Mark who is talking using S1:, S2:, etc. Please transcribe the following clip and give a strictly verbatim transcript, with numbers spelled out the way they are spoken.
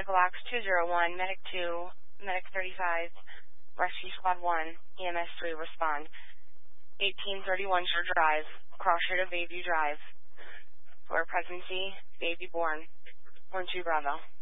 S1: Echo Box two zero one, Medic two, Medic thirty-five, Rescue Squad one, E M S three, respond. eighteen thirty-one Shore Drive, cross street of Bayview Drive. For pregnancy, baby born. one two Bravo.